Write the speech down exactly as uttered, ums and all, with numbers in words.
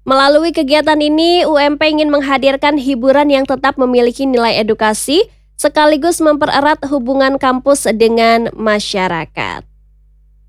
Melalui kegiatan ini, U M P ingin menghadirkan hiburan yang tetap memiliki nilai edukasi, sekaligus mempererat hubungan kampus dengan masyarakat.